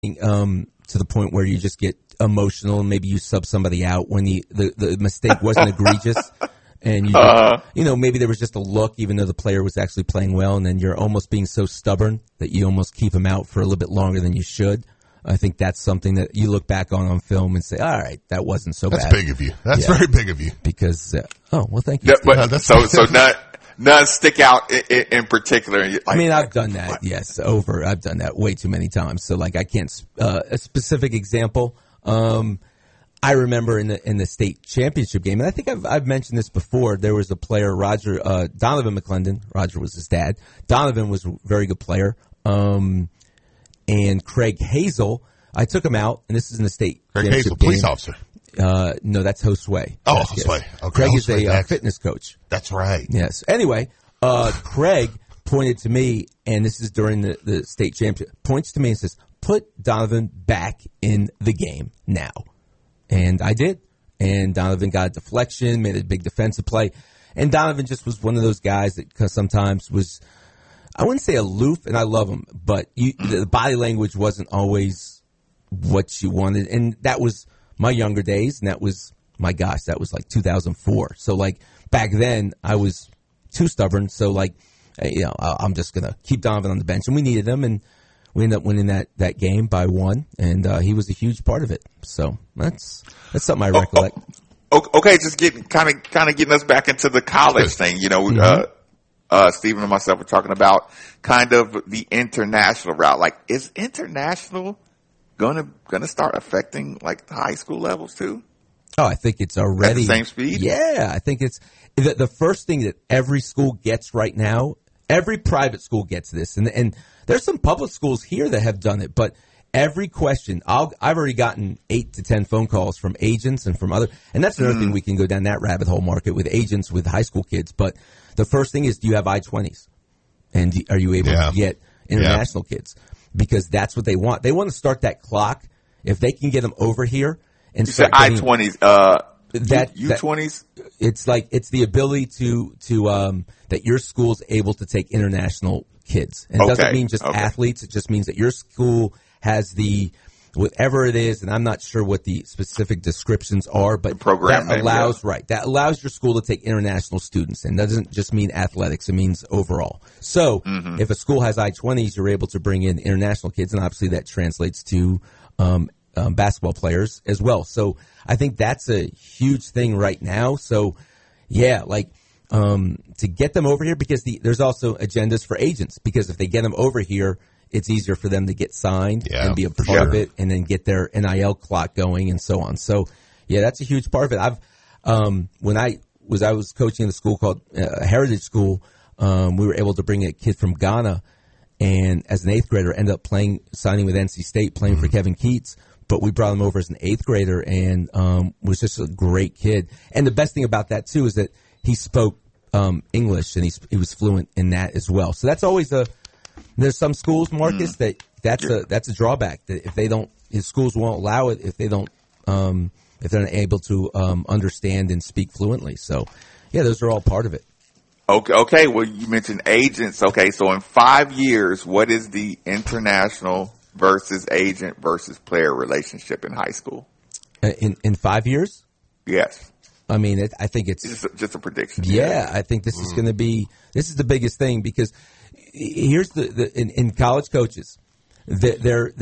to the point where you just get emotional and maybe you sub somebody out when the mistake wasn't egregious. And maybe there was just a look, even though the player was actually playing well, and then you're almost being so stubborn that you almost keep him out for a little bit longer than you should. I think that's something that you look back on film and say, all right, that wasn't so bad. That's big of you. That's very big of you. Because, thank you. Yeah, but so none stick out in particular. I've done that. Yes, I've done that way too many times. So I can't, a specific example. I remember in the state championship game, and I think I've mentioned this before. There was a player, Donovan McClendon. Roger was his dad. Donovan was a very good player. And Craig Hazel, I took him out, and this is in the state championship Hazel, game. police officer. No, that's Josue. Oh, Josue. Okay, Craig is a fitness coach. That's right. Yes. Anyway, Craig pointed to me, and this is during the state championship, points to me and says, put Donovan back in the game now. And I did. And Donovan got a deflection, made a big defensive play. And Donovan just was one of those guys that sometimes was, I wouldn't say aloof, and I love him, but the body language wasn't always what you wanted. And that was my younger days, and that was, my gosh, that was 2004. So back then I was too stubborn. So I'm just going to keep Donovan on the bench. And we needed him, and we ended up winning that game by 1, and he was a huge part of it. So that's something I recollect. Okay, just getting kind of getting us back into the college thing. Stephen and myself were talking about kind of the international route. Is international gonna start affecting the high school levels too? Oh, I think it's already at the same speed. Yeah, I think it's the first thing that every school gets right now. Every private school gets this, and there's some public schools here that have done it, but every question, I've already gotten 8 to 10 phone calls from agents and from and that's another thing, we can go down that rabbit hole market with agents with high school kids. But the first thing is, do you have I-20s? And are you able to get international kids? Because that's what they want. They want to start that clock. If they can get them over here and you said I-20s, U-20s? It's the ability to that your school's able to take international kids. And it doesn't mean just athletes. It just means that your school has whatever it is, and I'm not sure what the specific descriptions are, but that allows your school to take international students, and doesn't just mean athletics, it means overall. So if a school has I-20s, you're able to bring in international kids, and obviously that translates to basketball players as well. So I think that's a huge thing right now. So to get them over here, because there's also agendas for agents, because if they get them over here, it's easier for them to get signed and be a part of it, and then get their NIL clock going and so on. So, that's a huge part of it. When I was coaching in a school called Heritage School, we were able to bring a kid from Ghana, and as an 8th grader, ended up signing with NC State, playing for Kevin Keats. But we brought him over as an 8th grader, and was just a great kid. And the best thing about that too is that he spoke English, and he was fluent in that as well. So that's always there's some schools, Marcus, that's a drawback. That if his schools won't allow it if they don't, if they're not able to understand and speak fluently. So, those are all part of it. Okay. Well, you mentioned agents. Okay, so in 5 years, what is the international versus agent versus player relationship in high school? In 5 years? Yes. I mean, I think it's just a prediction. Yeah, I think this is going to be the biggest thing, because here's in college coaches, they're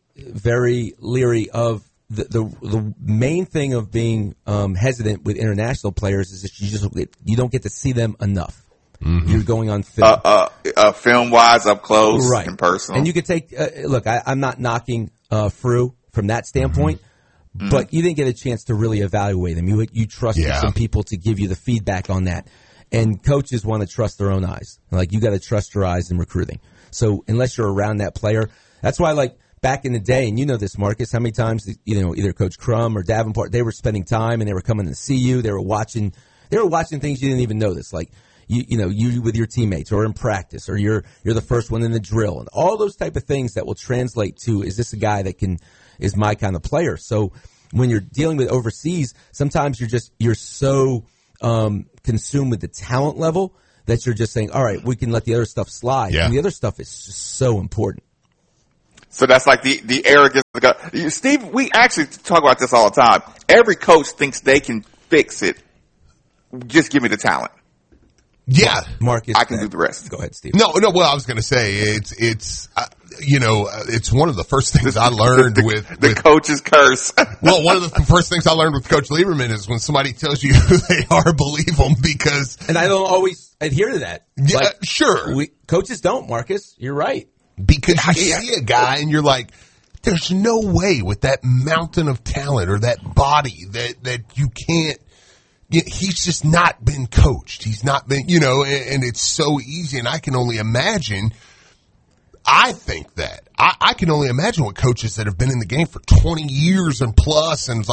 very leery of the main thing of being hesitant with international players is that you don't get to see them enough. Mm-hmm. You're going on film, film wise, up close, right, and personal. And you could take look. I'm not knocking Frew from that standpoint. Mm-hmm. But you didn't get a chance to really evaluate them. You trusted some people to give you the feedback on that. And coaches want to trust their own eyes. You got to trust your eyes in recruiting. So unless you're around that player, that's why back in the day, and you know this, Marcus, how many times either Coach Crum or Davenport, they were spending time and they were coming to see you. They were watching things you didn't even notice, you with your teammates, or in practice, or you're the first one in the drill, and all those type of things that will translate to, is this a guy that is my kind of player? So when you're dealing with overseas, sometimes you're so consumed with the talent level that you're just saying, all right, we can let the other stuff slide. Yeah. And the other stuff is just so important. So that's like the arrogance. Steve, we actually talk about this all the time. Every coach thinks they can fix it. Just give me the talent. Yeah. Marcus, I can do the rest. Go ahead, Steve. No, well, I was going to say it's one of the first things I learned with the coach's curse. Well, one of the first things I learned with Coach Lieberman is when somebody tells you who they are, believe them, because. And I don't always adhere to that. Yeah, sure. Coaches don't, Marcus. You're right. Because you see a guy and you're like, there's no way with that mountain of talent or that body that you can't. He's just not been coached. He's not been, and it's so easy. And I can only imagine. I think that I can only imagine what coaches that have been in the game for 20 years and plus and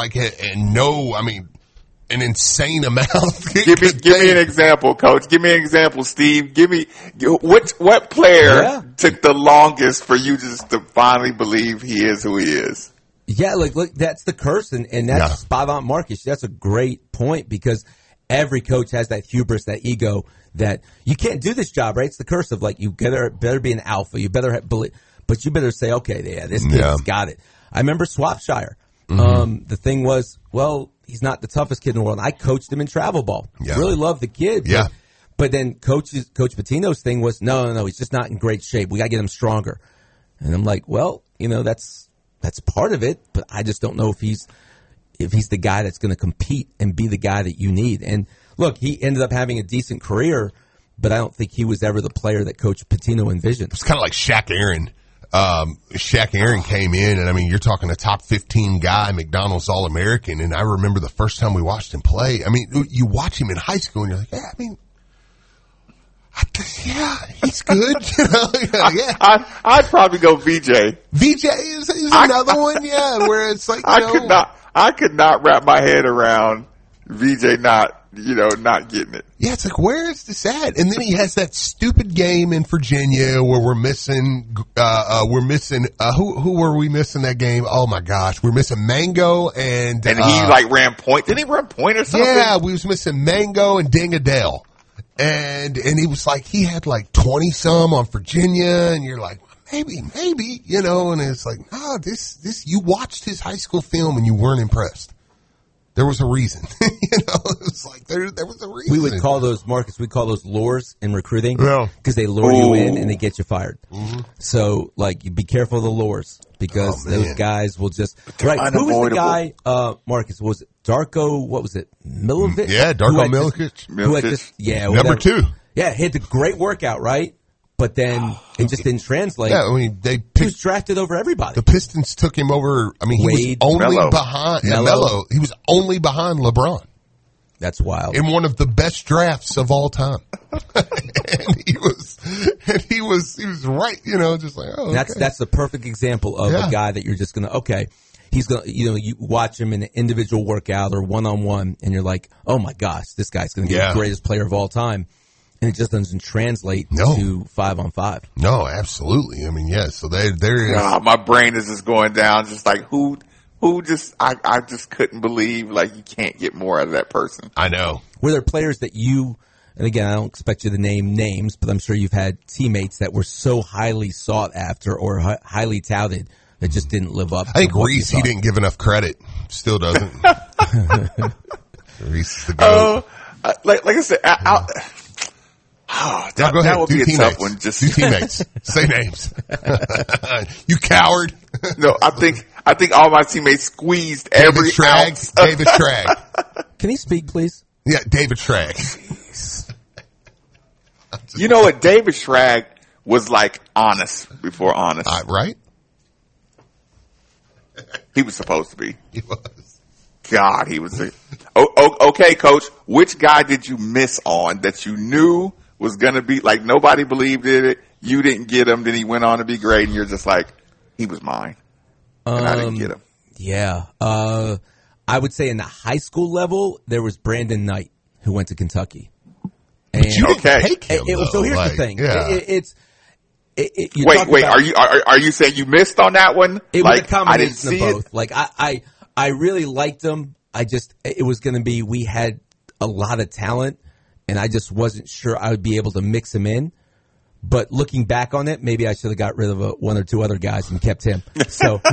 an insane amount. Give me an example, Coach. Give me an example, Steve. Give me what player took the longest for you just to finally believe he is who he is? Yeah, look, that's the curse, and that's spot on, Marcus. That's a great point because every coach has that hubris, that ego that you can't do this job, right? It's the curse of you better be an alpha. You better but you better say, okay, this kid's got it. I remember Swapshire. Mm-hmm. The thing was, well, he's not the toughest kid in the world. I coached him in travel ball. Yeah. Really loved the kid. Yeah. But then Coach Pitino's thing was, no, he's just not in great shape. We got to get him stronger. And I'm like, well, that's part of it, but I just don't know if he's the guy that's going to compete and be the guy that you need. And look, he ended up having a decent career, but I don't think he was ever the player that Coach Pitino envisioned. It's kind of like Shaq Aaron. Shaq Aaron came in, and you're talking a top 15 guy, McDonald's All-American, and I remember the first time we watched him play. You watch him in high school, and you're like, he's good. I'd probably go VJ. VJ is another one, where it's like, I could not wrap my head around VJ not getting it. Yeah, it's like, where is this at? And then he has that stupid game in Virginia where we're missing, who were we missing that game? Oh my gosh, we're missing Mango and he ran point. Didn't he run point or something? Yeah, we was missing Mango and Ding Adele. And he was like, he had 20 some on Virginia, and you're like, maybe, and it's like, no, this, you watched his high school film and you weren't impressed. There was a reason, it was like, there was a reason. We would call those, Marcus, lures in recruiting. Because they lure you in and they get you fired. Mm-hmm. So, you be careful of the lures because those guys will just, right. Who was the guy, Marcus, was it Darko, what was it? Milovic? Yeah, Darko Milicic. Who had just, number 2. Yeah, he had the great workout, right? But then it just didn't translate. Yeah, he was drafted over everybody. The Pistons took him over. He Wade, was only Melo. behind Melo. He was only behind LeBron. That's wild. In one of the best drafts of all time. and he was right, just like, oh, okay. That's the perfect example of a guy that you're just going to, he's going to, you watch him in an individual workout or one-on-one and you're like, oh my gosh, this guy's going to be the greatest player of all time. And it just doesn't translate to 5-on-5. No, absolutely. So there is. My brain is just going down, just like who just, I just couldn't believe, you can't get more out of that person. I know. Were there players that and again, I don't expect you to name names, but I'm sure you've had teammates that were so highly sought after or highly touted that just didn't live up. I think Reese, he didn't give enough credit. Still doesn't. Reese is the GOAT. Like I said, that would be a tough one. Just do teammates. Say names. You coward. No, I think all my teammates squeezed every ounce. David Schrag. Can he speak, please? Yeah, David Schrag. You know what? David Schrag was honest before honest. Right? He was supposed to be. He was. God, he was. Okay, Coach. Which guy did you miss on that you knew was going to be nobody believed in it? You didn't get him. Then he went on to be great, and you're just like, he was mine, and I didn't get him. Yeah. I would say in the high school level, there was Brandon Knight who went to Kentucky. And you didn't take him, so here's the thing. Yeah. Wait. Are you saying you missed on that one? It was a combination of both. I really liked him. It was going to be, we had a lot of talent, and I just wasn't sure I would be able to mix him in. But looking back on it, maybe I should have got rid of one or two other guys and kept him. So,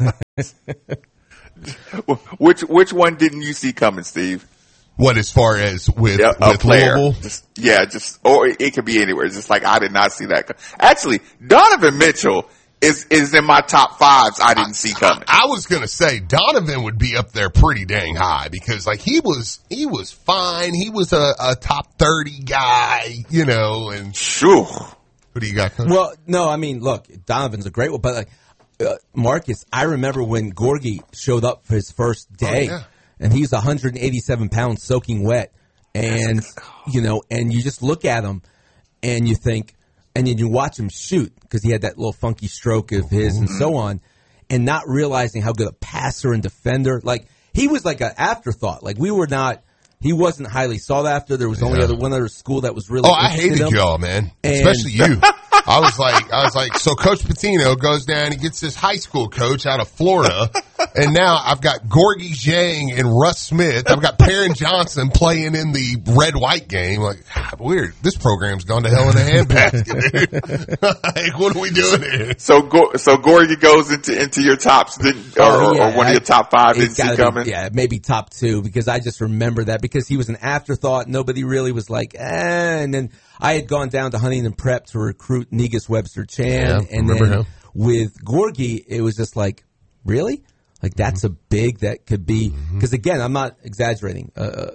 which one didn't you see coming, Steve? What, as far as with player? Louisville? Or it could be anywhere. Just like I did not see that. Actually, Donovan Mitchell is in my top fives. I didn't see coming. I was gonna say Donovan would be up there pretty dang high because like he was fine. He was a top 30 guy, you know. And sure, who do you got coming? Well, no, I mean, look, Donovan's a great one, but like Marcus, I remember when Gorgie showed up for his first day. Oh, yeah. And he was 187 pounds soaking wet. And, you know, and you just look at him and you think, and then you watch him shoot because he had that little funky stroke of his and so on, and not realizing how good a passer and defender. Like, he was like an afterthought. Like, he wasn't highly sought after. There was only one other school that was really. Oh, I hated y'all, man. Especially you. I was like, so Coach Pitino goes down, he gets this high school coach out of Florida, and now I've got Gorgie Zhang and Russ Smith. I've got Perrin Johnson playing in the red-white game. Like, weird. This program's gone to hell in a handbasket, dude. Like, what are we doing here? So Gorgie goes into your tops, or one of your top five didn't see coming? Yeah, maybe top two, because I just remember that because he was an afterthought. Nobody really was like, and then I had gone down to Huntington Prep to recruit Negus Webster Chan, and then with Gorgie, it was just like, really? Like, that's a big that could be, because again, I'm not exaggerating.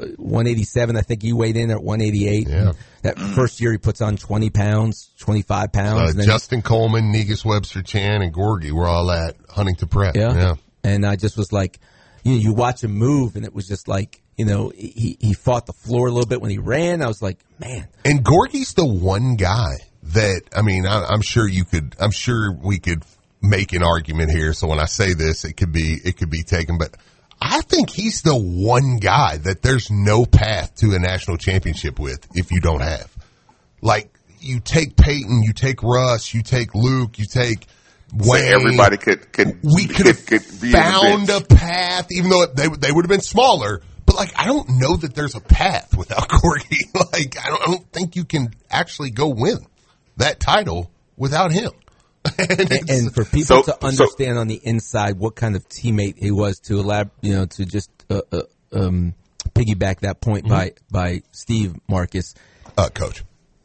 187, I think he weighed in at 188. Yeah. That first year he puts on 20 pounds, 25 pounds. And then Justin Coleman, Negus Webster Chan, and Gorgie were all at Huntington Prep. Yeah. And I just was like, you watch him move, and it was just like, he fought the floor a little bit when he ran. I was like, man. And Gorgie's the one guy that, I mean, I'm sure we could make an argument here. So when I say this, it could be taken, but I think he's the one guy that there's no path to a national championship with if you don't have. Like, you take Peyton, you take Russ, you take Luke, you take Wayne. So everybody could found a path, even though they would have been smaller. But, like, I don't know that there's a path without Gorgie. Like, I don't think you can actually go win that title without him. and for people to understand on the inside what kind of teammate he was, to to just piggyback that point by Steve Marcus. Coach.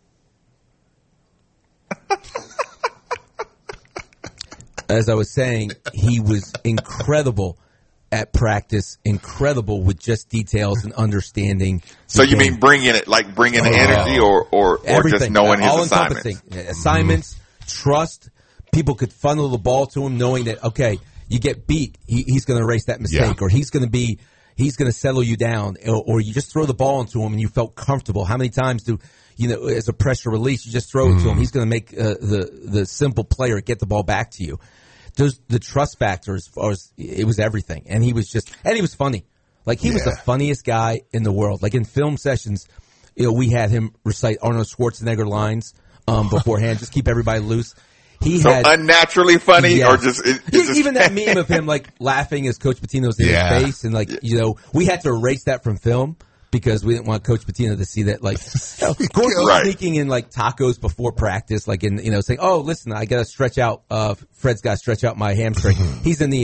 As I was saying, he was incredible at practice, incredible with just details and understanding. So you mean bringing the energy or just knowing his assignments? Assignments, trust. People could funnel the ball to him knowing that, okay, you get beat, he's going to erase that mistake, or he's going to settle you down, or you just throw the ball into him and you felt comfortable. How many times as a pressure release, you just throw it to him, he's going to make the simple player get the ball back to you. The trust factor, as far as it was everything, and he was funny. Like, he was the funniest guy in the world. Like, in film sessions, we had him recite Arnold Schwarzenegger lines beforehand, just keep everybody loose. Unnaturally funny, or just even that meme of him like laughing as Coach Pitino's in his face, and we had to erase that from film because we didn't want Coach Pitino to see that. Like, Gordon sneaking in like tacos before practice, like saying, "Oh, listen, I got to stretch out. Fred's got to stretch out my hamstring." He's in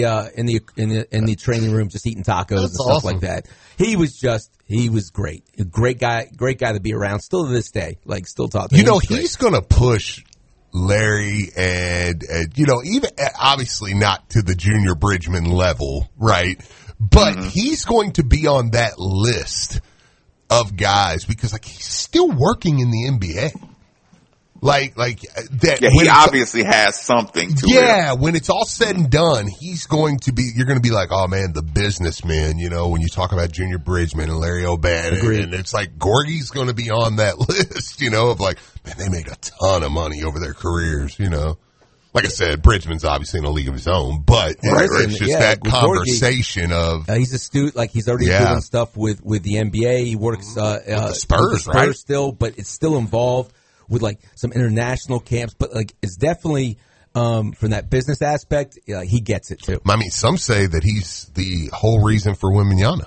the training room just eating tacos and stuff like that. He was great, a great guy to be around. Still to this day, like still talking. He's gonna push Larry and even obviously not to the Junior Bridgman level, right? But he's going to be on that list of guys because he's still working in the NBA. Like that. Yeah, he obviously has something to him. When it's all said and done, you're going to be like, oh man, the businessman, when you talk about Junior Bridgman and Larry O'Bannon, and it's like Gorgie's going to be on that list, of like, man, they made a ton of money over their careers, Like I said, Bridgman's obviously in a league of his own, but it's just that conversation of he's astute, like he's already doing stuff with the NBA. He works with the Spurs, right? Still, but it's still involved with like some international camps, but like it's definitely from that business aspect, he gets it too. I mean, some say that he's the whole reason for Wembanyama.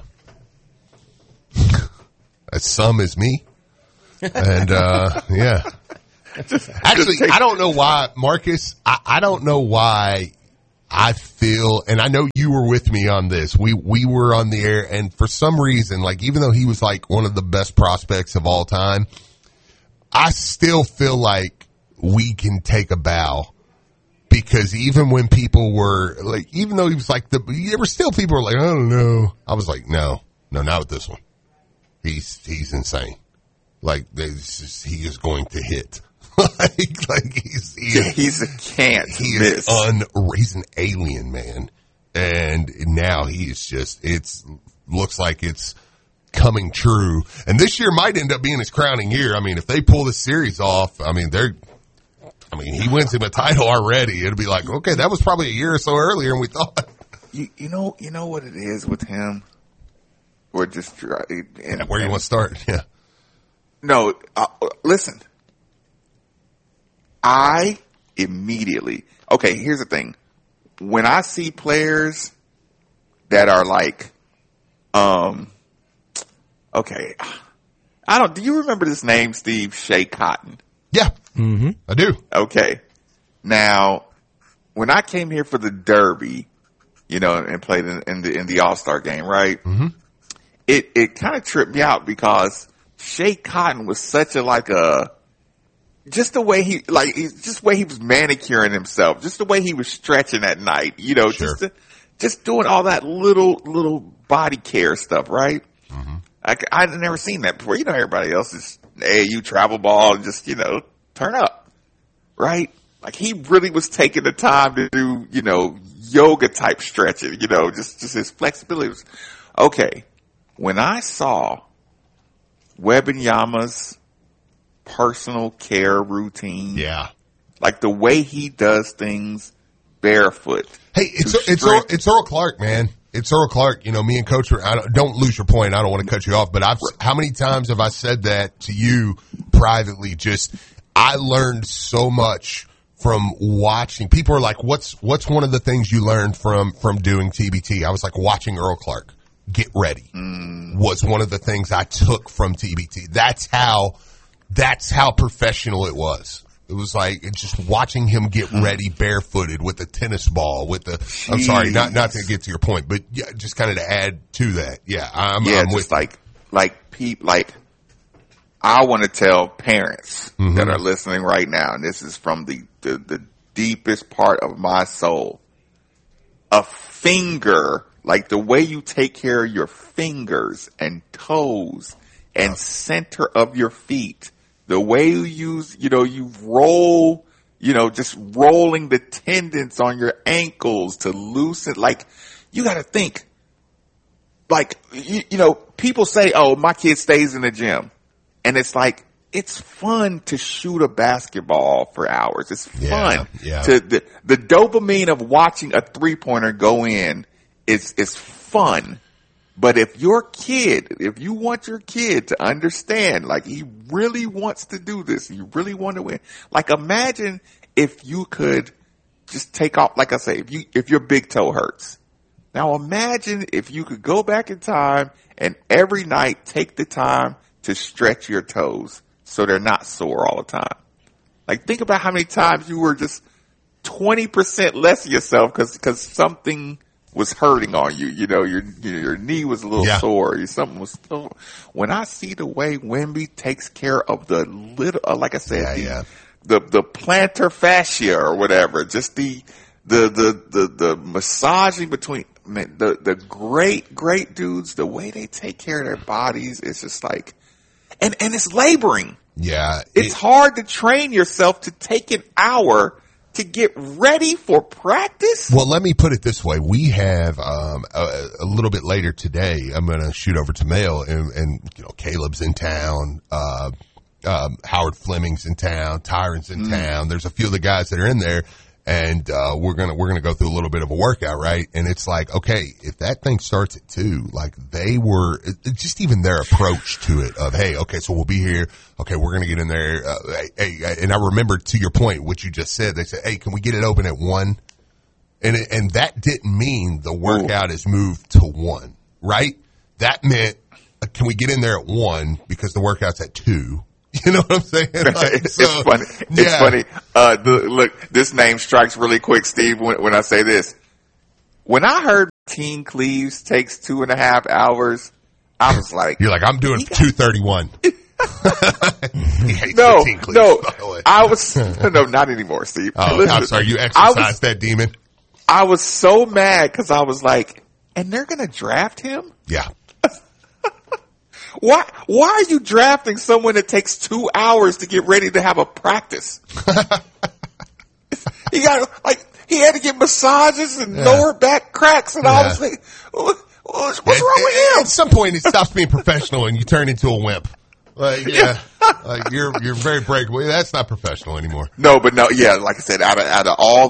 As some as me, and Actually, I don't know why, Marcus. I don't know why I feel, and I know you were with me on this. We were on the air, and for some reason, like, even though he was like one of the best prospects of all time, I still feel like we can take a bow. Because even when people were like, even though he was like there were still people who were like, I don't know. I was like, no, not with this one. He's insane. Like, he is going to hit. He's a can't miss. He's an alien, man. And now he is just, looks like it's coming true. And this year might end up being his crowning year. I mean, if they pull this series off, he wins him a title already. It'll be like, okay, that was probably a year or so earlier than we thought. You know what it is with him? Or just where you want to start? Yeah. No, listen. I immediately, okay, here's the thing. When I see players that are like, okay, do you remember this name, Steve? Shea Cotton. Yeah. Mm-hmm. I do. Okay. Now, when I came here for the Derby, and played in the All-Star game, right? Mm-hmm. It kind of tripped me out because Shea Cotton was such just the way he was manicuring himself, just the way he was stretching at night, sure. just doing all that little body care stuff, right? Mm-hmm. I'd never seen that before. Everybody else is, hey, you travel ball, just, turn up, right? Like, he really was taking the time to do, yoga type stretching, just his flexibility was, okay. When I saw Wembanyama's personal care routine, yeah, like the way he does things barefoot. Hey, it's Earl Clark, man. It's Earl Clark. Me and Coach, don't lose your point. I don't want to cut you off, but how many times have I said that to you privately? I learned so much from watching. People are like, what's one of the things you learned from doing TBT? I was like, watching Earl Clark get ready was one of the things I took from TBT. That's how professional it was. It was like just watching him get ready barefooted with a tennis ball, I'm sorry, not to get to your point, but yeah, just kind of to add to that. Yeah, I'm with like I want to tell parents that are listening right now, and this is from the deepest part of my soul. A finger, like the way you take care of your fingers and toes and center of your feet, the way you use, you roll, just rolling the tendons on your ankles to loosen, like, you got to think, like, people say, oh, my kid stays in the gym. And it's like, it's fun to shoot a basketball for hours. It's fun. Yeah. The dopamine of watching a 3-pointer go in is fun. But if you want your kid to understand, like, he really wants to do this, you really want to win. Like, imagine if you could just take off, like I say, if your big toe hurts. Now imagine if you could go back in time and every night take the time to stretch your toes so they're not sore all the time. Like, think about how many times you were just 20% less of yourself because something was hurting on you. Your knee was a little sore. Something was sore. When I see the way Wemby takes care of the little, like I said, the plantar fascia or whatever, just the massaging between, man, the great dudes, the way they take care of their bodies is just like, and it's laboring. Yeah. It's hard to train yourself to take an hour to get ready for practice. Well, let me put it this way. We have, a little bit later today, I'm going to shoot over to Mail and Caleb's in town. Howard Fleming's in town. Tyron's in town. There's a few of the guys that are in there. And, we're gonna go through a little bit of a workout, right? And it's like, okay, if that thing starts at 2, like they were, just even their approach to it of, hey, okay, so we'll be here. Okay, we're gonna get in there. And I remember to your point, what you just said, they said, hey, can we get it open at 1? And that didn't mean the workout is moved to 1, right? That meant, can we get in there at 1 because the workout's at 2? You know what I'm saying? Like, it's funny. It's funny. Look, this name strikes really quick, Steve, when I say this. When I heard Teen Cleaves takes 2.5 hours, I was like, you're like, I'm doing 2:31. I was, no, not anymore, Steve. Oh, listen, I'm sorry. You exercised that demon. I was so mad because I was like, and they're going to draft him? Yeah. Why are you drafting someone that takes 2 hours to get ready to have a practice? He had to get massages and lower back cracks, and I was like, what's wrong with him? At some point, it stops being professional and you turn into a wimp. Like, like you're very breakaway. That's not professional anymore. No, but no, yeah, like I said, out of all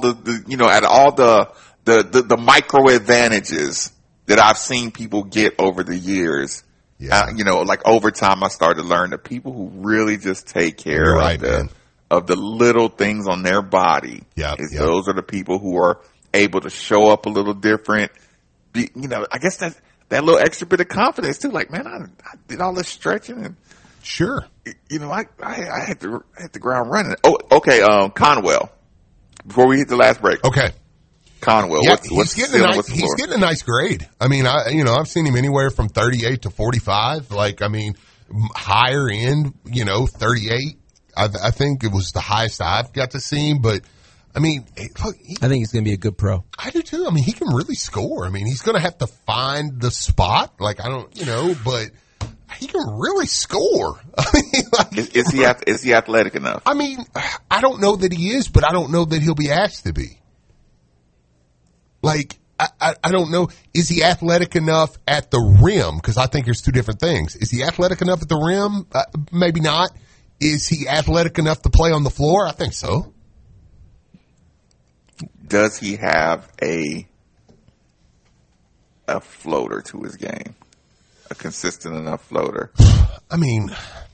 the micro advantages that I've seen people get over the years, like over time, I started to learn that people who really just take care of the little things on their body, those are the people who are able to show up a little different. I guess that little extra bit of confidence too. Like, man, I did all this stretching and. Sure. I hit the ground running. Oh, okay. Conwell. Before we hit the last break. Okay. Conwell. Yeah, he's getting a nice grade. I mean, I've seen him anywhere from 38 to 45. Like, I mean, higher end, 38. I think it was the highest I've got to see him, but I mean, look, I think he's going to be a good pro. I do too. I mean, he can really score. I mean, he's going to have to find the spot. Like, but he can really score. I mean, is he athletic enough? I mean, I don't know that he is, but I don't know that he'll be asked to be. Like, I don't know. Is he athletic enough at the rim? Because I think there's two different things. Is he athletic enough at the rim? Maybe not. Is he athletic enough to play on the floor? I think so. Does he have a floater to his game? A consistent enough floater? I mean,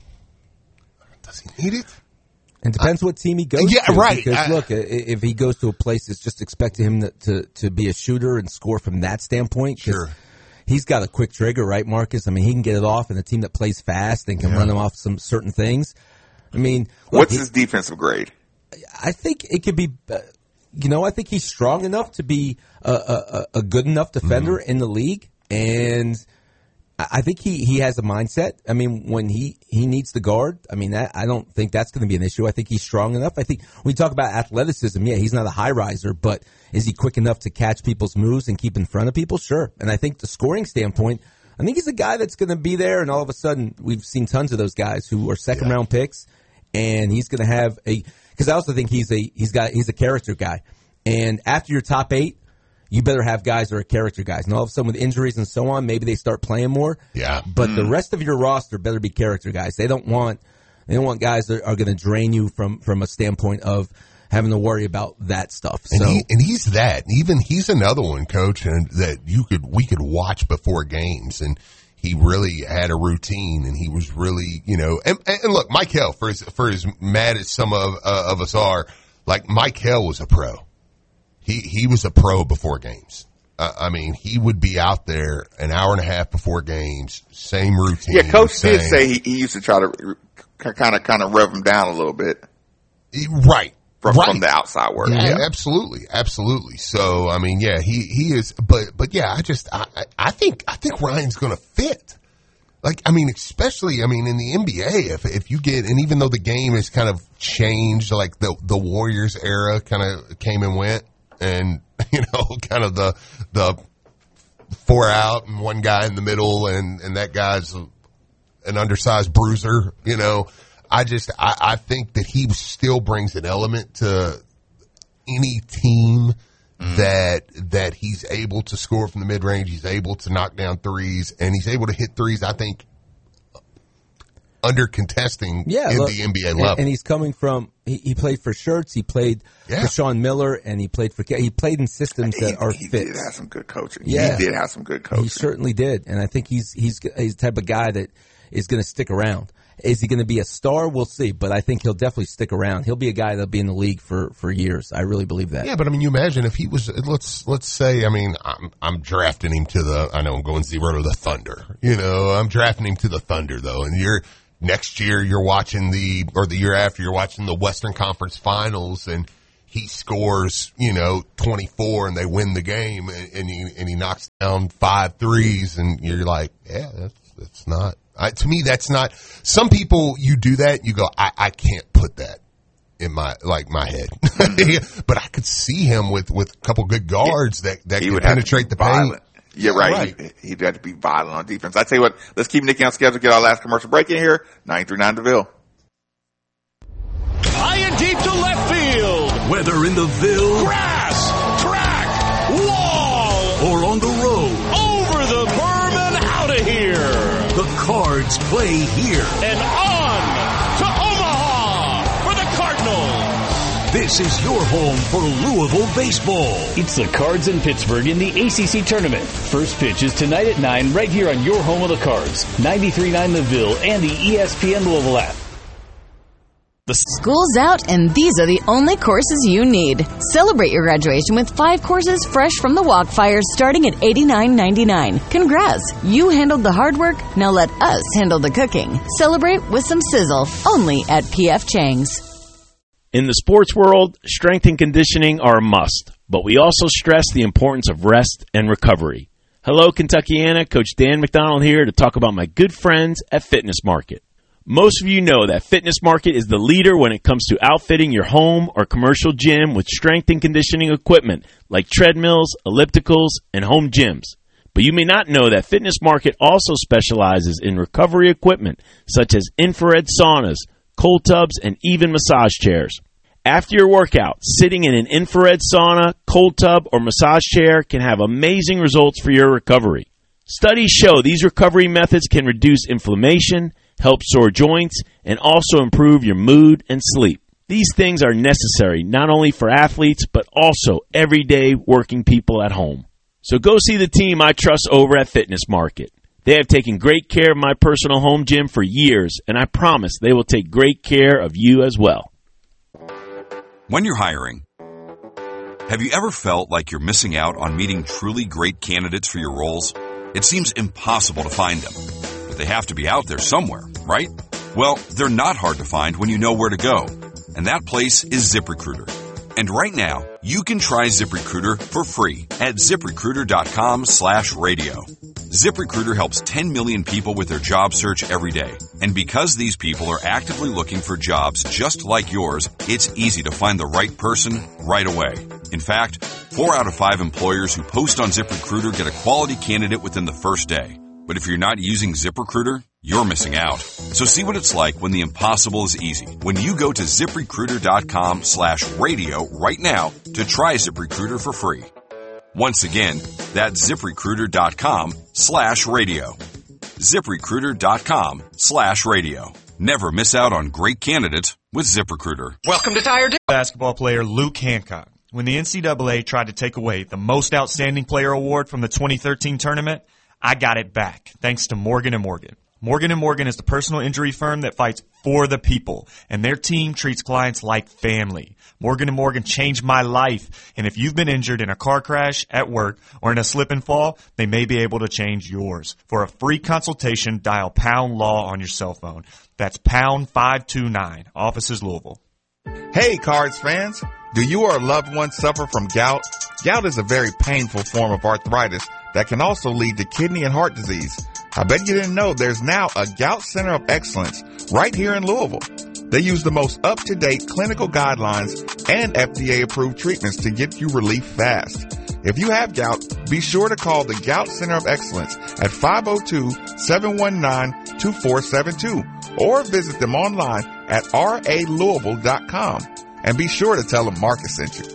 does he need it? It depends what team he goes to. Yeah, right. Because look, if he goes to a place that's just expecting him to be a shooter and score from that standpoint, sure. He's got a quick trigger, right, Marcus? I mean, he can get it off, and a team that plays fast and can run him off some certain things. I mean, look, what's his defensive grade? I think it could be. I think he's strong enough to be a good enough defender in the league, and I think he has a mindset. I mean, when he needs the guard, I mean, I don't think that's going to be an issue. I think he's strong enough. I think when we talk about athleticism, he's not a high riser, but is he quick enough to catch people's moves and keep in front of people? Sure. And I think the scoring standpoint, I think he's a guy that's going to be there, and all of a sudden we've seen tons of those guys who are second round picks, and he's going to have because I also think he's a character guy. And after your top 8, you better have guys that are character guys. And all of a sudden with injuries and so on, maybe they start playing more. Yeah. But the rest of your roster better be character guys. They don't want guys that are going to drain you from a standpoint of having to worry about that stuff. So and he's that. Even he's another one, Coach, and that we could watch before games, and he really had a routine, and he was really, and look, Mike Hell, for as mad as some of us are, like Mike Hell was a pro. He was a pro before games. I mean, he would be out there an hour and a half before games, same routine. Yeah, Coach did say he used to try to kind of rev him down a little bit. Right. From the outside work. Yeah, absolutely. Absolutely. So, I mean, he is, but yeah, I think Ryan's going to fit. Like, I mean, especially, in the NBA, if you get, and even though the game has kind of changed, like the Warriors era kind of came and went, and, kind of the 4 out and one guy in the middle, and that guy's an undersized bruiser, I think that he still brings an element to any team that he's able to score from the mid-range. He's able to knock down threes, and he's able to hit threes, I think, under contesting the NBA level. And he's coming from he played for Shirts, he played for Sean Miller, and he played in systems that are fit. He did have some good coaching. Yeah. He did have some good coaching. He certainly did, and I think he's the type of guy that is going to stick around. Is he going to be a star? We'll see, but I think he'll definitely stick around. He'll be a guy that'll be in the league for years. I really believe that. Yeah, but you imagine if he was, let's say, I'm drafting him I know I'm going 0 to the Thunder. I'm drafting him to the Thunder though, and next year you're watching the year after you're watching the Western Conference Finals and he scores, 24 and they win the game and he knocks down 5 threes and you're like, yeah, that's not, to me, that's not, some people you do that, you go, I can't put that in my head. But I could see him with a couple good guards that could penetrate the paint. Yeah, right. He'd have to be violent on defense. I tell you what, let's keep Nicky on schedule, get our last commercial break in here. 93.9 DeVille. High and deep to left field. Whether in the Ville, grass, track, wall, or on the road, over the berm and out of here. The Cards play here. And on to Omaha for the Cardinals. This is your home for Louisville baseball. It's the Cards in Pittsburgh in the ACC tournament. First pitch is tonight at 9 right here on your home of the Cards. 93.9 The Ville and the ESPN Louisville app. School's out, and these are the only courses you need. Celebrate your graduation with 5 courses fresh from the Walkfire starting at $89.99. Congrats! You handled the hard work, now let us handle the cooking. Celebrate with some sizzle, only at P.F. Chang's. In the sports world, strength and conditioning are a must, but we also stress the importance of rest and recovery. Hello, Kentuckiana. Coach Dan McDonald here to talk about my good friends at Fitness Market. Most of you know that Fitness Market is the leader when it comes to outfitting your home or commercial gym with strength and conditioning equipment like treadmills, ellipticals, and home gyms. But you may not know that Fitness Market also specializes in recovery equipment such as infrared saunas, cold tubs, and even massage chairs. After your workout, sitting in an infrared sauna, cold tub, or massage chair can have amazing results for your recovery. Studies show these recovery methods can reduce inflammation, help sore joints, and also improve your mood and sleep. These things are necessary not only for athletes, but also everyday working people at home. So go see the team I trust over at Fitness Market. They have taken great care of my personal home gym for years, and I promise they will take great care of you as well. When you're hiring, have you ever felt like you're missing out on meeting truly great candidates for your roles? It seems impossible to find them. They have to be out there somewhere, right? Well, they're not hard to find when you know where to go. And that place is ZipRecruiter. And right now, you can try ZipRecruiter for free at ZipRecruiter.com/radio. ZipRecruiter helps 10 million people with their job search every day. And because these people are actively looking for jobs just like yours, it's easy to find the right person right away. In fact, 4 out of 5 employers who post on ZipRecruiter get a quality candidate within the first day. But if you're not using ZipRecruiter, you're missing out. So see what it's like when the impossible is easy. When you go to ZipRecruiter.com/radio right now to try ZipRecruiter for free. Once again, that's ZipRecruiter.com/radio. ZipRecruiter.com/radio. Never miss out on great candidates with ZipRecruiter. Welcome to Tire Basketball player Luke Hancock. When the NCAA tried to take away the Most Outstanding Player Award from the 2013 tournament, I got it back, thanks to Morgan & Morgan. Morgan & Morgan is the personal injury firm that fights for the people, and their team treats clients like family. Morgan & Morgan changed my life, and if you've been injured in a car crash, at work, or in a slip and fall, they may be able to change yours. For a free consultation, dial #LAW on your cell phone. That's #529, offices Louisville. Hey, Cards fans! Do you or a loved one suffer from gout? Gout is a very painful form of arthritis that can also lead to kidney and heart disease. I bet you didn't know there's now a Gout Center of Excellence right here in Louisville. They use the most up-to-date clinical guidelines and FDA-approved treatments to get you relief fast. If you have gout, be sure to call the Gout Center of Excellence at 502-719-2472 or visit them online at ralouisville.com. And be sure to tell them Marcus sent you.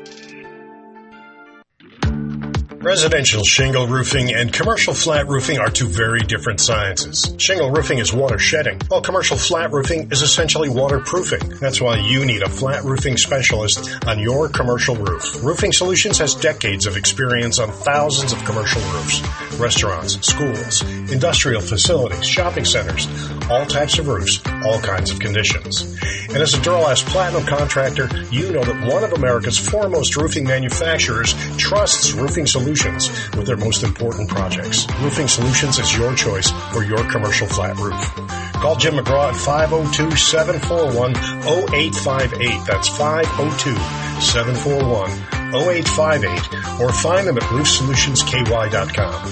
Residential shingle roofing and commercial flat roofing are two very different sciences. Shingle roofing is water shedding, while commercial flat roofing is essentially waterproofing. That's why you need a flat roofing specialist on your commercial roof. Roofing Solutions has decades of experience on thousands of commercial roofs, restaurants, schools, industrial facilities, shopping centers, all types of roofs, all kinds of conditions. And as a Duralast Platinum contractor, you know that one of America's foremost roofing manufacturers trusts Roofing Solutions with their most important projects. Roofing Solutions is your choice for your commercial flat roof. Call Jim McGraw at 502-741-0858. That's 502-741-0858. Or find them at roofsolutionsky.com.